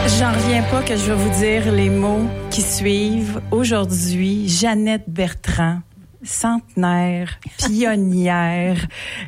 J'en reviens pas que je vais vous dire les mots qui suivent. Aujourd'hui, Jeannette Bertrand, centenaire, pionnière,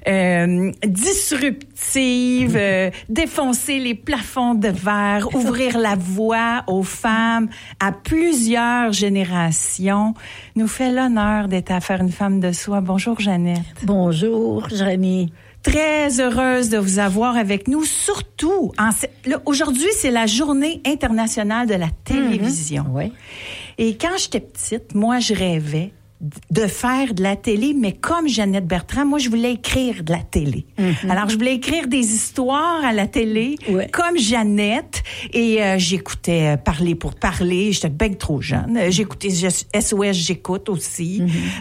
disruptive, défoncer les plafonds de verre, ouvrir la voie aux femmes à plusieurs générations, nous fait l'honneur d'être à faire une femme de soi. Bonjour Jeannette. Bonjour Jérémy. Très heureuse de vous avoir avec nous, surtout, aujourd'hui, c'est la Journée internationale de la télévision. Oui. Et quand j'étais petite, moi, je rêvais de faire de la télé, mais comme Jeannette Bertrand, moi, je voulais écrire de la télé. Alors, je voulais écrire des histoires à la télé, comme Jeannette, et j'écoutais Parler pour parler, j'étais bien trop jeune. J'écoutais SOS J'écoute aussi.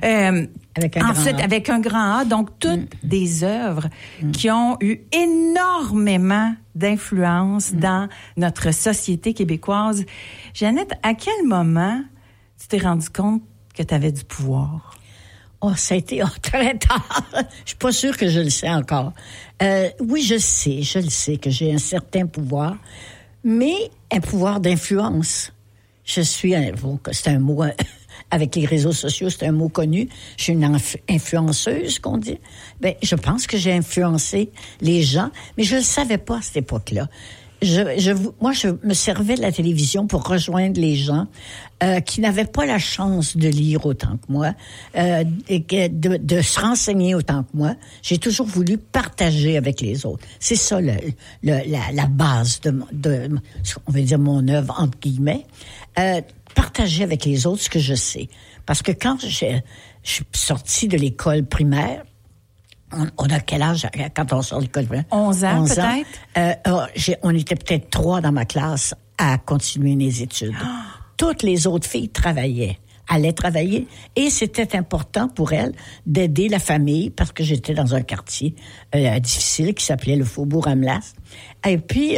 Avec un grand A. Donc, toutes des œuvres qui ont eu énormément d'influence dans notre société québécoise. Jeannette, à quel moment tu t'es rendu compte que tu avais du pouvoir? Ça a été très tard. Je suis pas sûre que je le sais encore. Oui, je le sais que j'ai un certain pouvoir, mais un pouvoir d'influence. C'est un mot, avec les réseaux sociaux, c'est un mot connu. Je suis une influenceuse, qu'on dit. Je pense que j'ai influencé les gens, mais je le savais pas à cette époque-là. Moi, je me servais de la télévision pour rejoindre les gens qui n'avaient pas la chance de lire autant que moi, et de se renseigner autant que moi. J'ai toujours voulu partager avec les autres. C'est ça la base de on va dire mon œuvre entre guillemets. Partager avec les autres ce que je sais. Parce que quand je suis sortie de l'école primaire, on a quel âge quand on sort de l'école primaire? 11 ans, peut-être? On était peut-être 3 dans ma classe à continuer mes études. Toutes les autres filles allaient travailler, et c'était important pour elles d'aider la famille, parce que j'étais dans un quartier difficile qui s'appelait le Faubourg Amelas. Et puis,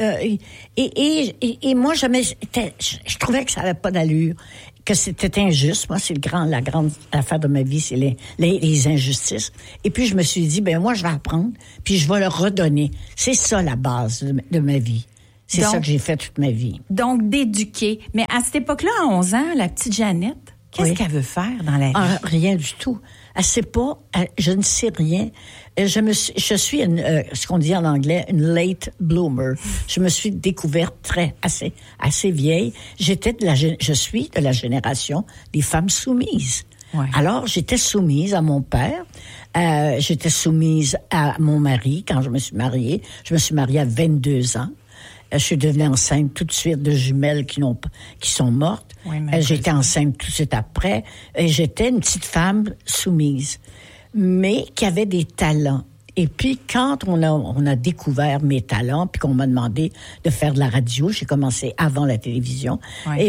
et moi, je trouvais que ça n'avait pas d'allure, que c'était injuste. Moi, c'est la grande affaire de ma vie, c'est les injustices. Et puis, je me suis dit, moi, je vais apprendre, puis je vais le redonner. C'est ça, la base de ma vie. C'est ça que j'ai fait toute ma vie. Donc, d'éduquer. Mais à cette époque-là, à 11 ans, la petite Jeannette, qu'est-ce qu'elle veut faire dans la vie? Rien du tout. Elle sait pas, je ne sais rien. Je suis ce qu'on dit en anglais, une late bloomer. Je me suis découverte assez vieille. Je suis de la génération des femmes soumises. Ouais. Alors, j'étais soumise à mon père. J'étais soumise à mon mari quand je me suis mariée. Je me suis mariée à 22 ans. Je suis devenue enceinte tout de suite de jumelles qui sont mortes. Oui, j'étais enceinte tout de suite après. Et j'étais une petite femme soumise, mais qui avait des talents. Et puis, quand on a découvert mes talents, puis qu'on m'a demandé de faire de la radio, j'ai commencé avant la télévision,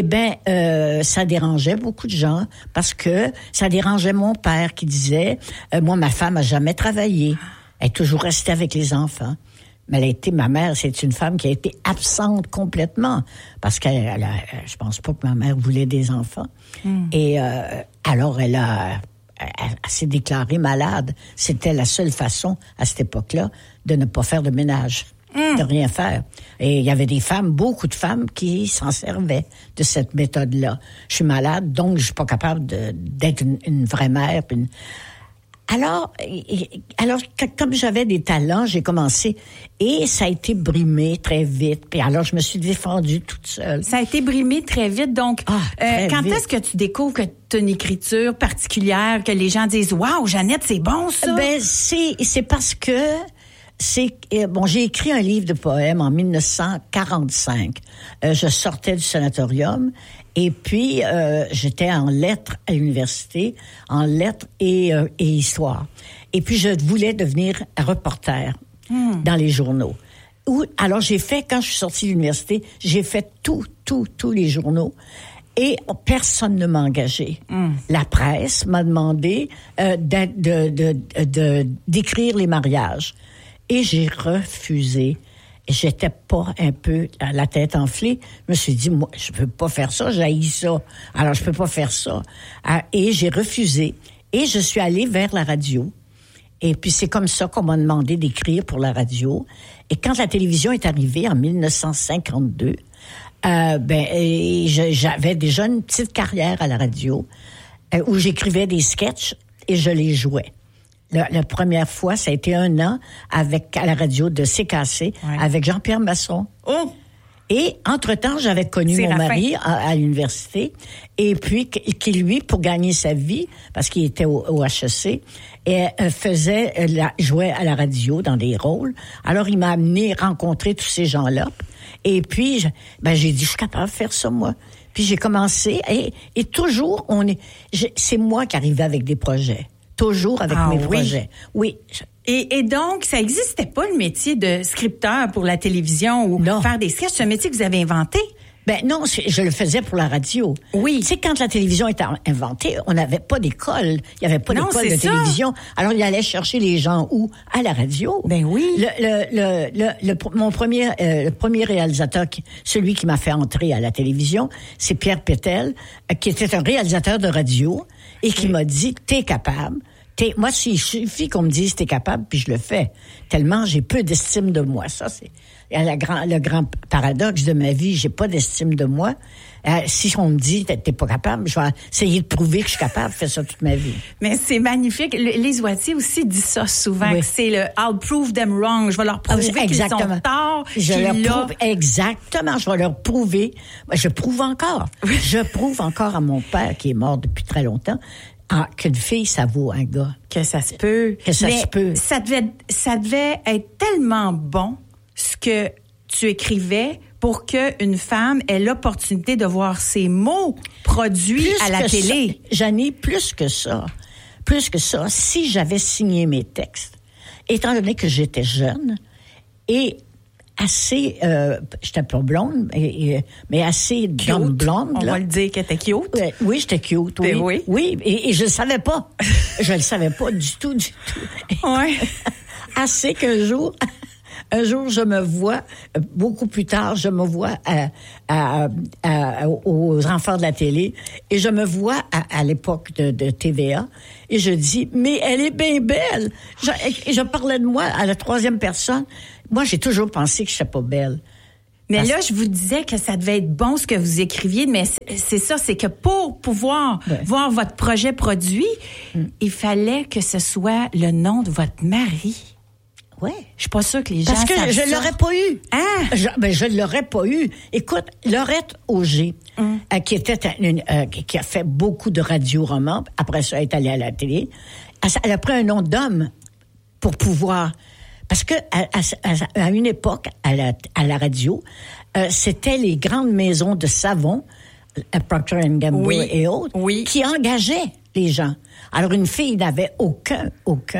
ça dérangeait beaucoup de gens, parce que ça dérangeait mon père qui disait, moi, ma femme a jamais travaillé. Elle est toujours restée avec les enfants. Mais ma mère, c'est une femme qui a été absente complètement, parce je pense pas que ma mère voulait des enfants. Et alors elle s'est déclarée malade. C'était la seule façon à cette époque-là de ne pas faire de ménage, de rien faire. Et il y avait beaucoup de femmes qui s'en servaient de cette méthode-là. Je suis malade, donc je suis pas capable d'être une vraie mère. Alors, comme j'avais des talents, j'ai commencé, et ça a été brimé très vite. Puis alors, je me suis défendue toute seule. Ça a été brimé très vite. Donc, quand vite. Est-ce que tu découvres que tu as une écriture particulière, que les gens disent « Wow, Jeannette, c'est bon, ça! » C'est parce que j'ai écrit un livre de poèmes en 1945. Je sortais du sanatorium. Et puis, j'étais en lettres à l'université, en lettres et histoire. Et puis, je voulais devenir reporter dans les journaux. Alors, quand je suis sortie de l'université, j'ai fait tous les journaux. Et personne ne m'a engagée. La presse m'a demandé d'écrire les mariages. Et j'ai refusé. J'étais pas un peu la tête enflée. Je me suis dit, moi, je peux pas faire ça, j'haïs ça. Alors, je peux pas faire ça. Et j'ai refusé. Et je suis allée vers la radio. Et puis, c'est comme ça qu'on m'a demandé d'écrire pour la radio. Et quand la télévision est arrivée en 1952, J'avais déjà une petite carrière à la radio où j'écrivais des sketchs et je les jouais. La première fois, ça a été 1 an à la radio de CKC avec Jean-Pierre Masson. Oh! Et, entre-temps, j'avais connu mon mari à l'université. Et puis, qui lui, pour gagner sa vie, parce qu'il était au HEC, jouait à la radio dans des rôles. Alors, il m'a amené rencontrer tous ces gens-là. Et puis, j'ai dit, je suis capable de faire ça, moi. Puis, j'ai commencé. Et toujours, c'est moi qui arrivais avec des projets. Toujours avec mes projets. Oui. Et donc, ça n'existait pas le métier de scripteur pour la télévision ou faire des sketchs. C'est un métier que vous avez inventé? Non, je le faisais pour la radio. Oui. Tu sais, quand la télévision était inventée, on n'avait pas d'école. Il n'y avait pas d'école de télévision. Alors, il allait chercher les gens où? À la radio. Ben oui. Le premier réalisateur, celui qui m'a fait entrer à la télévision, c'est Pierre Pétel, qui était un réalisateur de radio et qui m'a dit, t'es capable. Moi, il suffit qu'on me dise t'es capable, puis je le fais. Tellement j'ai peu d'estime de moi. Ça, c'est le grand paradoxe de ma vie. J'ai pas d'estime de moi. Si on me dit t'es pas capable, je vais essayer de prouver que je suis capable. Je fais ça toute ma vie. Mais c'est magnifique. Lise Wattier aussi dit ça souvent. Que c'est le I'll prove them wrong. Je vais leur prouver qu'ils ont tort. Exactement. Je vais leur prouver. Je prouve encore. Je prouve encore à mon père qui est mort depuis très longtemps. Qu'une fille, ça vaut un gars. Que ça se peut. Ça devait être tellement bon, ce que tu écrivais, pour qu'une femme ait l'opportunité de voir ses mots produits à la télé. J'en ai plus que ça. Plus que ça, si j'avais signé mes textes, étant donné que j'étais jeune et assez, j'étais pas blonde, mais assez blonde. On va le dire qu'elle était cute. Oui, j'étais cute, oui. Oui. Oui, et je le savais pas. Je le savais pas du tout. Ouais. Assez qu'un jour, je me vois, beaucoup plus tard, aux enfants de la télé, et je me vois à l'époque de TVA, et je dis, mais elle est bien belle. Je parlais de moi à la 3e personne. Moi, j'ai toujours pensé que je n'étais pas belle. Mais là, je vous disais que ça devait être bon ce que vous écriviez, mais c'est ça, c'est que pour pouvoir voir votre projet produit, il fallait que ce soit le nom de votre mari. Ouais. Je suis pas sûre que les gens savent ça. Parce que je l'aurais pas eu. Ah! Je l'aurais pas eu. Écoute, Laurette Auger, qui a fait beaucoup de radio-romans, après ça, elle est allée à la télé, elle a pris un nom d'homme pour pouvoir... Parce que à une époque, à la radio, c'était les grandes maisons de savon, Procter & Gamble et autres, qui engageaient les gens. Alors, une fille n'avait aucune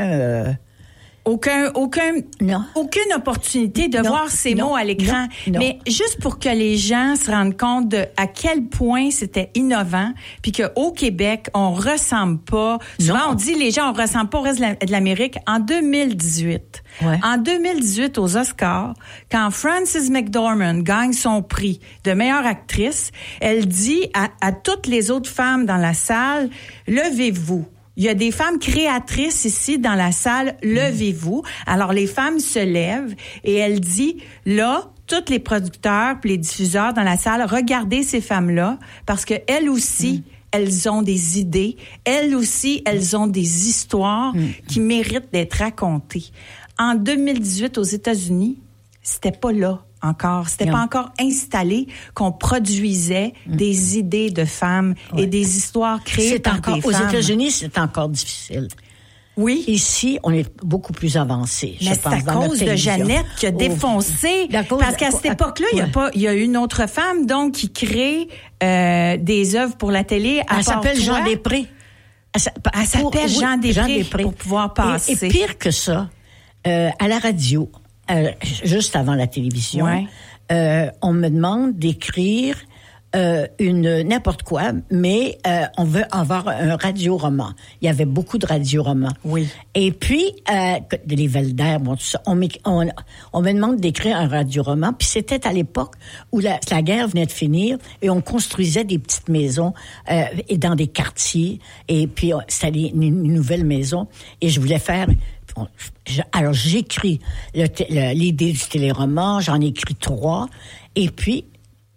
opportunité de voir ces mots à l'écran. Non. Mais juste pour que les gens se rendent compte de à quel point c'était innovant, puis qu'au Québec, on ressemble pas. Souvent, on dit les gens, on ressemble pas au reste de l'Amérique. En 2018, aux Oscars, quand Frances McDormand gagne son prix de meilleure actrice, elle dit à toutes les autres femmes dans la salle, levez-vous. Il y a des femmes créatrices ici dans la salle, levez-vous. Alors, les femmes se lèvent et elle dit, là, tous les producteurs puis les diffuseurs dans la salle, regardez ces femmes-là parce que elles aussi, elles ont des idées. Elles aussi, elles ont des histoires qui méritent d'être racontées. En 2018, aux États-Unis, c'était pas là encore. C'était pas encore installé qu'on produisait des idées de femmes et des histoires créées par des femmes. Aux États-Unis, c'est encore difficile. Oui. Ici, on est beaucoup plus avancé. Mais c'est à cause de Jeannette qui a défoncé. Parce qu'à cette époque-là, il y a une autre femme, donc, qui crée des œuvres pour la télé. Elle s'appelle Jean Després. Elle s'appelle Jean Després pour pouvoir passer. Et pire que ça, à la radio, juste avant la télévision, on me demande d'écrire n'importe quoi, mais on veut avoir un radio-roman. Il y avait beaucoup de radio-romans. Oui. Et puis, les Velder, tout ça, on me demande d'écrire un radio-roman, puis c'était à l'époque où la guerre venait de finir, et on construisait des petites maisons et dans des quartiers, et puis c'était une nouvelle maison, et je voulais faire... Alors, j'écris l'idée du téléroman, j'en ai écrit 3, et puis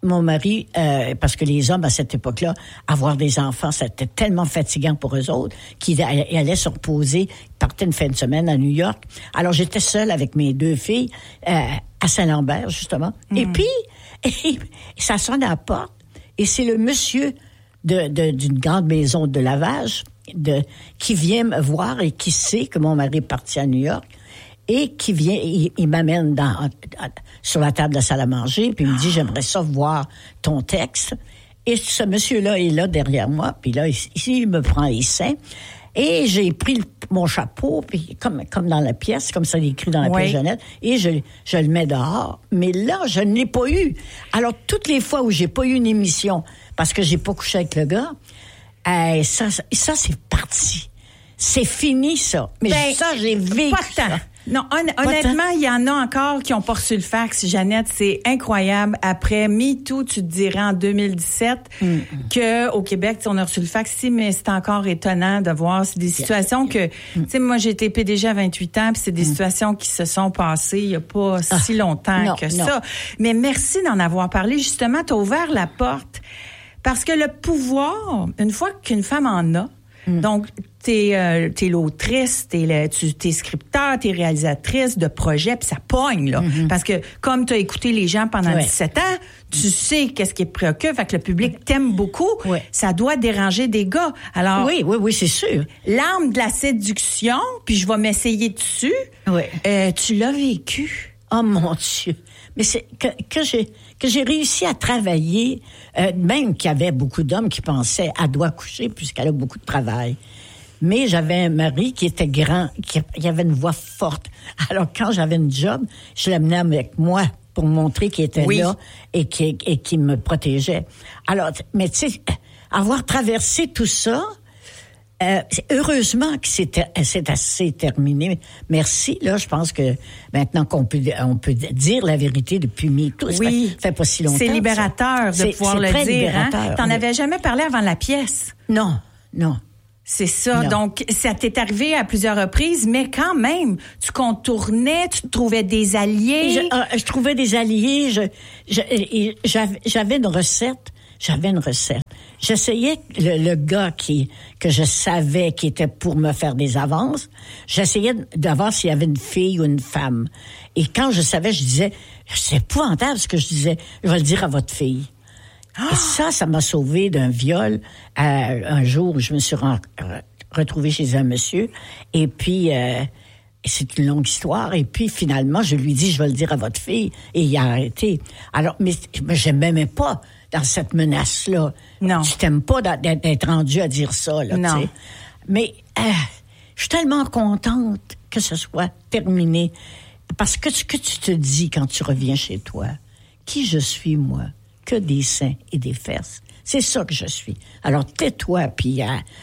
mon mari, parce que les hommes à cette époque-là, avoir des enfants, c'était tellement fatigant pour eux autres qu'ils allaient se reposer, ils partaient une fin de semaine à New York. Alors j'étais seule avec mes 2 filles à Saint-Lambert justement. Et puis ça sonne à la porte et c'est le monsieur d'une grande maison de lavage qui vient me voir et qui sait que mon mari est parti à New York. Et qui vient, il m'amène sur la table de la salle à manger, puis il me dit, j'aimerais ça voir ton texte. Et ce monsieur-là est là derrière moi, puis là, il me prend les seins. Et j'ai pris mon chapeau, puis comme dans la pièce, comme ça il est écrit dans la pièce Jeannette, et je le mets dehors. Mais là, je ne l'ai pas eu. Alors, toutes les fois où j'ai pas eu une émission, parce que j'ai pas couché avec le gars, ça c'est parti. C'est fini, ça. Mais ça, j'ai vécu pas de temps. Non, honnêtement, il y en a encore qui ont pas reçu le fax, Jeannette. C'est incroyable. Après MeToo, tu te dirais en 2017 que au Québec, on a reçu le fax. Si, mais c'est encore étonnant de voir. C'est des situations que, tu sais, moi, j'ai été PDG à 28 ans, puis c'est des situations qui se sont passées il y a pas si longtemps ça. Mais merci d'en avoir parlé. Justement, t'as ouvert la porte parce que le pouvoir, une fois qu'une femme en a, donc, t'es l'autrice, t'es scripteur, t'es réalisatrice de projets, puis ça pogne, là. Parce que, comme t'as écouté les gens pendant 17 ans, tu sais qu'est-ce qui te préoccupe, fait que le public t'aime beaucoup, ça doit déranger des gars. Alors. Oui, c'est sûr. L'arme de la séduction, puis je vais m'essayer dessus, tu l'as vécu. Oh mon Dieu. Mais c'est que j'ai réussi à travailler, même qu'il y avait beaucoup d'hommes qui pensaient elle doit coucher puisqu'elle a beaucoup de travail. Mais j'avais un mari qui était grand, qui avait une voix forte. Alors quand j'avais une job, je l'amenais avec moi pour montrer qu'il était là et qui me protégeait. Alors, mais tu sais, avoir traversé tout ça, heureusement que c'est assez terminé. Merci. Là, je pense que maintenant on peut dire la vérité depuis MeToo. Ça fait pas si longtemps. C'est libérateur de pouvoir le dire. Libérateur, hein? T'en avais jamais parlé avant la pièce. Non. C'est ça. Non. Donc, ça t'est arrivé à plusieurs reprises, mais quand même, tu contournais, tu trouvais des alliés. Je trouvais des alliés. J'avais une recette. J'essayais le gars que je savais qui était pour me faire des avances. J'essayais de voir s'il y avait une fille ou une femme. Et quand je savais, je disais, c'est épouvantable ce que je disais. Je vais le dire à votre fille. Et ça m'a sauvé d'un viol un jour où je me suis retrouvée chez un monsieur. Et puis, c'est une longue histoire. Et puis, finalement, je lui dis, je vais le dire à votre fille. Et il a arrêté. Alors, mais je m'aimais pas dans cette menace-là. Non. Tu t'aimes pas d'être rendu à dire ça, là, non. Tu sais. Mais, je suis tellement contente que ce soit terminé. Parce que ce que tu te dis quand tu reviens chez toi, qui je suis, moi? Que des seins et des fesses. C'est ça que je suis. Alors, tais-toi, puis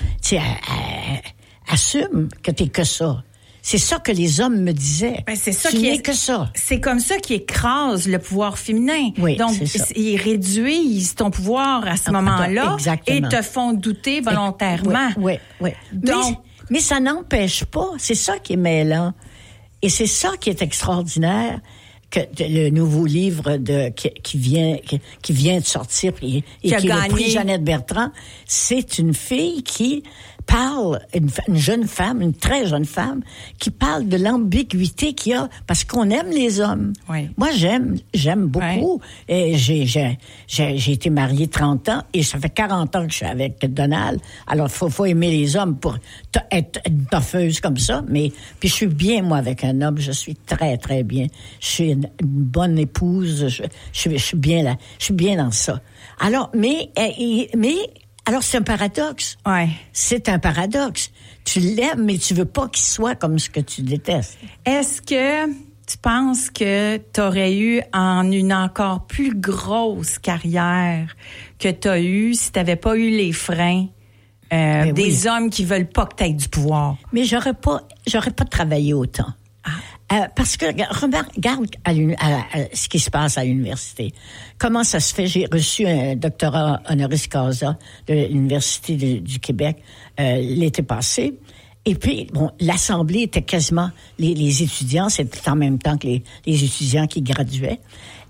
assume que t'es que ça. C'est ça que les hommes me disaient. Ben, c'est ça tu n'es que ça. C'est comme ça qu'ils écrasent le pouvoir féminin. Oui, donc, ils réduisent ton pouvoir à ce moment-là et te font douter volontairement. Oui. Donc, mais ça n'empêche pas. C'est ça qui est mêlant. Et c'est ça qui est extraordinaire. Que le nouveau livre qui vient de sortir et qui est le prix Jeannette Bertrand, c'est une fille qui parle, une jeune femme, une très jeune femme, qui parle de l'ambiguïté qu'il y a parce qu'on aime les hommes. Oui. Moi, j'aime beaucoup. Oui. Et j'ai été mariée 30 ans et ça fait 40 ans que je suis avec Donald. Alors, faut aimer les hommes pour être une toffeuse comme ça. Mais, puis je suis bien, moi, avec un homme. Je suis très, très bien. Je suis une bonne épouse. Je suis bien là. Je suis bien dans ça. Alors, alors, c'est un paradoxe. Ouais. C'est un paradoxe. Tu l'aimes, mais tu veux pas qu'il soit comme ce que tu détestes. Est-ce que tu penses que tu aurais eu une encore plus grosse carrière que tu as eue si tu n'avais pas eu les freins des hommes qui veulent pas que tu aies du pouvoir? Mais j'aurais pas travaillé autant. Parce que, regarde ce qui se passe à l'université. Comment ça se fait? J'ai reçu un doctorat honoris causa de l'Université du Québec l'été passé. Et puis, bon, l'Assemblée était quasiment... Les étudiants, c'était en même temps que les étudiants qui graduaient.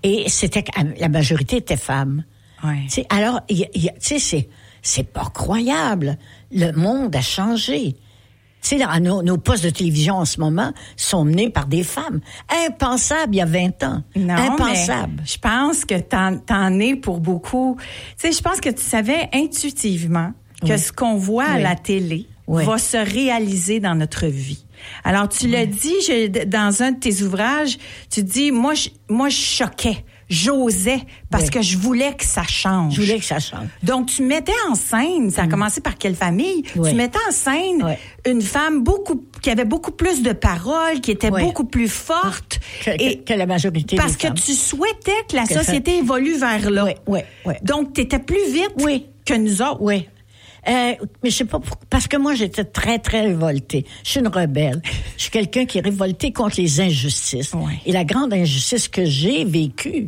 Et la majorité était femmes. Ouais. Tu sais, alors, tu sais, c'est pas croyable. Le monde a changé. Tu sais, nos postes de télévision en ce moment sont menés par des femmes. Impensable il y a 20 ans. Non, impensable. Mais je pense que t'en es pour beaucoup. Tu sais, je pense que tu savais intuitivement que ce qu'on voit à la télé va se réaliser dans notre vie. Alors, tu l'as dit dans un de tes ouvrages, tu dis, moi, je choquais. J'osais parce que je voulais que ça change. Je voulais que ça change. Donc, tu mettais en scène, ça a commencé par quelle famille? Tu mettais en scène une femme qui avait beaucoup plus de paroles, qui était beaucoup plus forte. Que la majorité parce des femmes. Parce que tu souhaitais que la société évolue vers là. Oui. Donc, tu étais plus vite que nous autres. Oui. Mais je sais pas pourquoi. Parce que moi, j'étais très, très révoltée. Je suis une rebelle. Je suis quelqu'un qui est révolté contre les injustices. Et la grande injustice que j'ai vécue,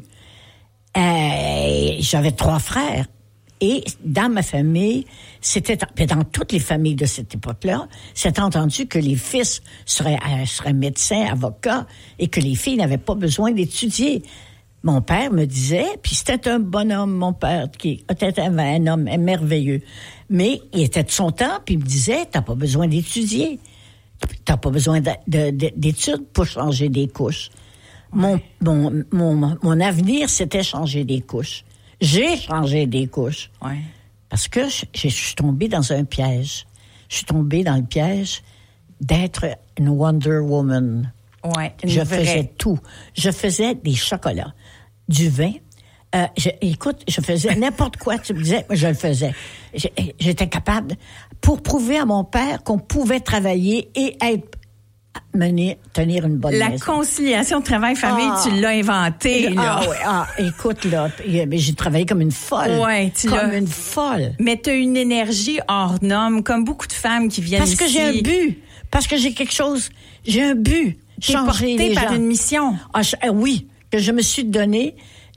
j'avais 3 frères. Et dans ma famille, dans toutes les familles de cette époque-là, c'était entendu que les fils seraient médecins, avocats, et que les filles n'avaient pas besoin d'étudier. Mon père me disait, puis c'était un bonhomme, mon père, qui était un homme merveilleux, mais il était de son temps, puis il me disait, t'as pas besoin d'étudier, t'as pas besoin d'études pour changer des couches. Mon avenir, c'était changer des couches. J'ai changé des couches. Parce que je suis tombée dans un piège. Je suis tombée dans le piège d'être une Wonder Woman. Faisais tout. Je faisais des chocolats, du vin. Je faisais n'importe quoi, tu me disais, je le faisais. J'étais capable, pour prouver à mon père qu'on pouvait travailler et tenir une bonne maison. La conciliation travail-famille, tu l'as inventée, là. Écoute, là, j'ai travaillé comme une folle. Une folle. Mais t'as une énergie hors norme, comme beaucoup de femmes qui viennent ici. Parce que j'ai un but. Parce que j'ai quelque chose. J'ai un but. T'es portée par une mission. Oui, que je me suis donné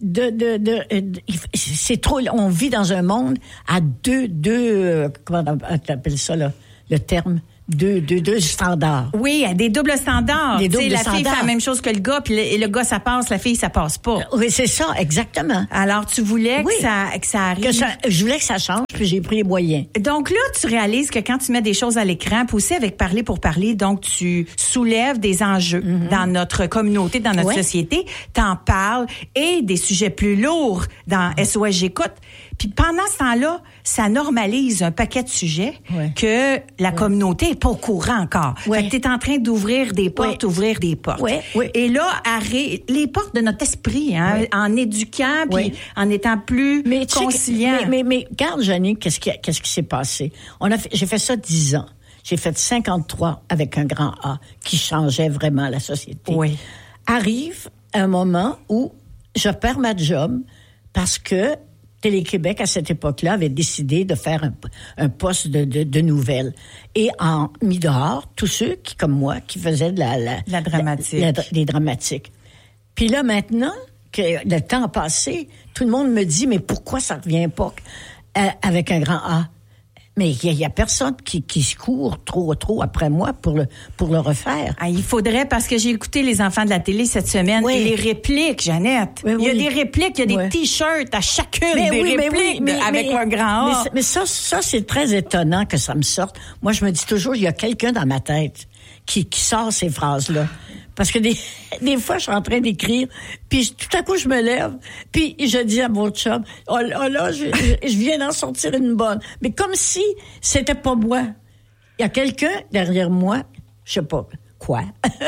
c'est trop, on vit dans un monde à comment on appelle ça, là, le terme? Deux standards. Oui, des doubles standards. Des doubles la standards. fille fait la même chose que le gars, puis le gars, ça passe, la fille, ça passe pas. Oui, c'est ça, exactement. Alors, tu voulais que ça arrive. Je voulais que ça change, puis j'ai pris les moyens. Donc là, tu réalises que quand tu mets des choses à l'écran, puis aussi avec Parler pour parler, donc tu soulèves des enjeux dans notre communauté, dans notre société, t'en parles, et des sujets plus lourds dans SOS J'écoute. Puis pendant ce temps-là, ça normalise un paquet de sujets que la communauté est pas au courant encore. Fait que t'es en train d'ouvrir des portes, ouvrir des portes. Et là, les portes de notre esprit, en éduquant, puis en étant plus conciliant. Mais regarde, Janine, qu'est-ce qui s'est passé? J'ai fait ça 10 ans. J'ai fait 53 avec un grand A qui changeait vraiment la société. Arrive un moment où je perds ma job parce que Télé-Québec, à cette époque-là, avait décidé de faire un poste de nouvelles. Et en mis dehors, tous ceux qui, comme moi, qui faisaient de la dramatique. Des dramatiques. Puis là, maintenant, que le temps a passé, tout le monde me dit, mais pourquoi ça revient pas avec un grand A? Mais il y a personne qui court trop après moi pour le refaire. Il faudrait, parce que j'ai écouté Les Enfants de la télé cette semaine, et les répliques, Jeannette. Il y a des répliques, il y a des t-shirts à chacune des répliques avec un grand A. Mais ça, c'est très étonnant que ça me sorte. Moi, je me dis toujours, il y a quelqu'un dans ma tête qui sort ces phrases-là. Parce que des fois, je suis en train d'écrire, puis tout à coup, je me lève, puis je dis à mon chum, oh là, je viens d'en sortir une bonne. Mais comme si c'était pas moi. Il y a quelqu'un derrière moi, je sais pas quoi,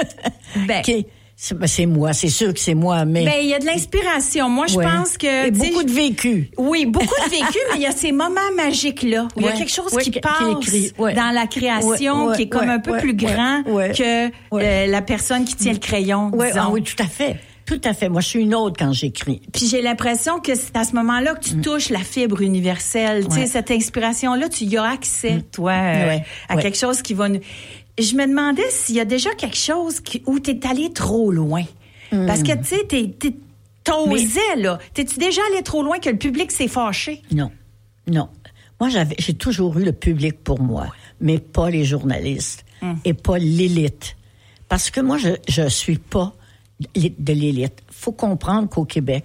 c'est moi, c'est sûr que c'est moi, mais... Ben, il y a de l'inspiration. Moi, je pense que... Et beaucoup de vécu. Oui, beaucoup de vécu, mais il y a ces moments magiques-là, où il y a quelque chose qui passe dans la création, qui est comme un peu plus grand que la personne qui tient le crayon, disons. Oui, tout à fait. Tout à fait. Moi, je suis une autre quand j'écris. Puis j'ai l'impression que c'est à ce moment-là que tu touches la fibre universelle. Tu sais, cette inspiration-là, tu y as accès, toi, à quelque chose qui va... Je me demandais s'il y a déjà quelque chose où t'es allé trop loin. Parce que, tu sais, t'osais, là. T'es-tu déjà allé trop loin que le public s'est fâché? Non. Moi, j'ai toujours eu le public pour moi, mais pas les journalistes et pas l'élite. Parce que moi, je suis pas de l'élite. Faut comprendre qu'au Québec,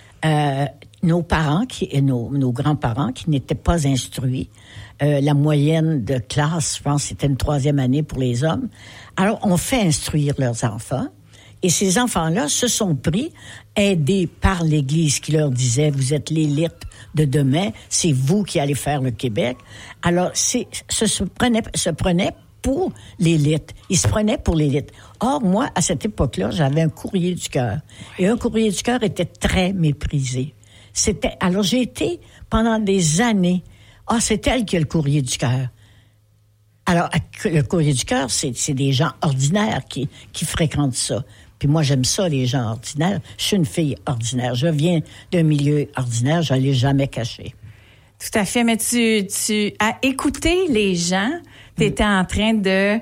nos parents et nos grands-parents qui n'étaient pas instruits, la moyenne de classe, je pense, c'était une 3e année pour les hommes. Alors, on fait instruire leurs enfants. Et ces enfants-là se sont pris, aidés par l'Église qui leur disait, vous êtes l'élite de demain, c'est vous qui allez faire le Québec. Alors, se prenait pour l'élite. Ils se prenaient pour l'élite. Or, moi, à cette époque-là, j'avais un courrier du cœur. Et un courrier du cœur était très méprisé. Alors, j'ai été, pendant des années, c'est elle qui a le courrier du cœur. Alors, le courrier du cœur, c'est des gens ordinaires qui fréquentent ça. Puis moi, j'aime ça, les gens ordinaires. Je suis une fille ordinaire. Je viens d'un milieu ordinaire. Je ne l'ai jamais caché. Tout à fait. Mais tu as écouté les gens. Tu étais en train de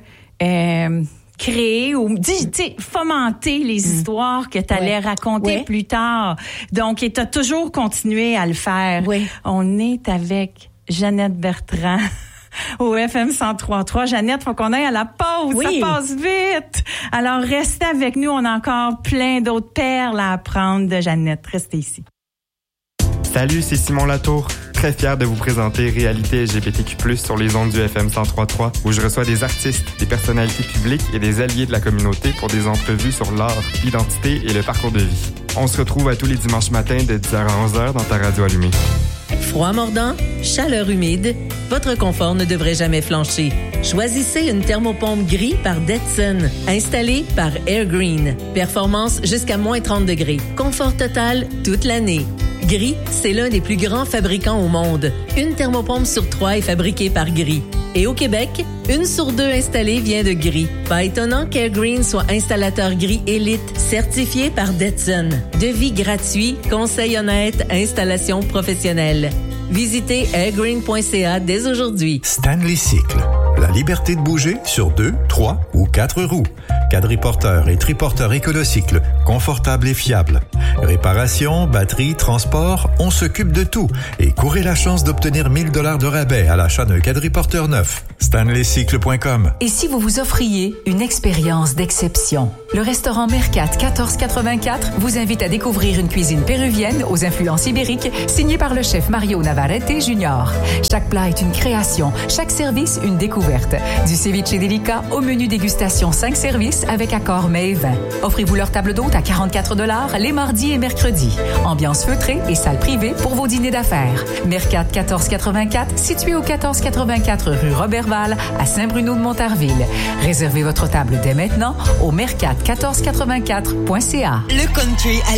créer ou fomenter les histoires que tu allais raconter plus tard. Donc, tu as toujours continué à le faire. Oui. On est avec Jeannette Bertrand. Au FM 103.3. Jeannette, faut qu'on aille à la pause. Oui. Ça passe vite. Alors, restez avec nous. On a encore plein d'autres perles à apprendre de Jeannette. Restez ici. Salut, c'est Simon Latour. Très fier de vous présenter Réalité LGBTQ+, sur les ondes du FM 103.3, où je reçois des artistes, des personnalités publiques et des alliés de la communauté pour des entrevues sur l'art, l'identité et le parcours de vie. On se retrouve à tous les dimanches matins de 10h à 11h dans ta radio allumée. Froid mordant, chaleur humide, votre confort ne devrait jamais flancher. Choisissez une thermopompe gris par Detson, installée par Air Green. Performance jusqu'à moins 30 degrés. Confort total toute l'année. Gris, c'est l'un des plus grands fabricants au monde. Une thermopompe sur 3 est fabriquée par Gris. Et au Québec, 1 sur 2 installée vient de Gris. Pas étonnant qu'Air Green soit installateur Gris élite, certifié par Detson. Devis gratuit, conseil honnête, installation professionnelle. Visitez airgreen.ca dès aujourd'hui. Stanley Cycle. La liberté de bouger sur 2, 3 ou 4 roues. Quadriporteur et triporteur Écolocycle, confortable et fiable. Réparation, batterie, transport, on s'occupe de tout. Et courez la chance d'obtenir 1 000 $ de rabais à l'achat d'un quadriporteur neuf. StanleyCycle.com. Et si vous vous offriez une expérience d'exception? Le restaurant Mercat 1484 vous invite à découvrir une cuisine péruvienne aux influences ibériques, signée par le chef Mario Navarrete Jr. Chaque plat est une création, chaque service une découverte. Du ceviche délicat au menu dégustation 5 services avec accord mets et vin. Offrez-vous leur table d'hôte à 44 $ les mardis et mercredis. Ambiance feutrée et salle privée pour vos dîners d'affaires. Mercat 1484, situé au 1484 rue Robertval à Saint-Bruno-de-Montarville. Réservez votre table dès maintenant au mercat1484.ca. Le country à